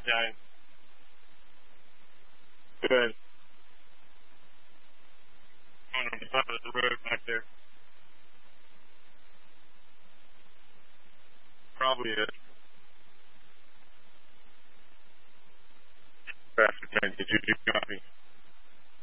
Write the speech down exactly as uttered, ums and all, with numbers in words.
guys? Good. On the side of the road back there. Probably is. Pastor Ken, did you do copy?